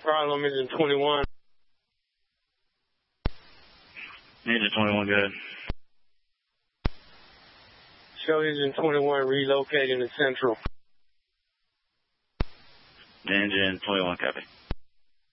problem, engine 21. Engine 21, good. Show engine 21 relocating to Central. Engine 21, copy.